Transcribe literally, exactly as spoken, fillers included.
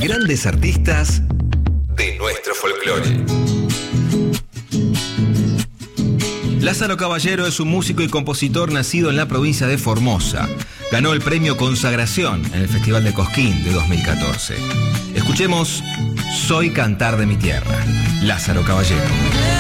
Grandes artistas de nuestro folclore. Lázaro Caballero es un músico y compositor nacido en la provincia de Formosa. Ganó el premio Consagración en el Festival de Cosquín de dos mil catorce. Escuchemos Soy Cantar de mi Tierra, Lázaro Caballero.